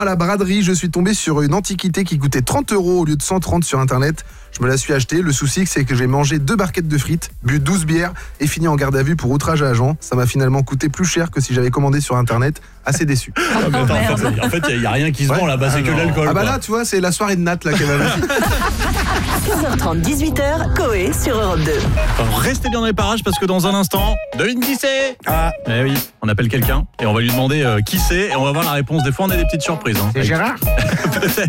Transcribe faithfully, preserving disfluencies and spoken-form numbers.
À la braderie, je suis tombé sur une antiquité qui coûtait trente euros au lieu de cent trente sur internet. Je me la suis achetée. Le souci, c'est que j'ai mangé deux barquettes de frites, bu douze bières et fini en garde à vue pour outrage à agent. Ça m'a finalement coûté plus cher que si j'avais commandé sur internet. Assez déçu. Ah, mais attends, en fait, en fait, il n'y a, a rien qui se Ouais. vend là-bas, c'est Ah que non. l'alcool. Ah bah quoi. là, tu vois, c'est la soirée de Nat là qu'elle va mettre. quinze heures trente, dix-huit heures, Coé sur Europe deux. Enfin, restez bien dans les parages parce que dans un instant, devine qui c'est. Ah, eh oui, on appelle quelqu'un et on va lui demander euh, qui c'est et on va voir la réponse. Des fois, on a des petites surprises. Hein. C'est Gérard. Peut-être.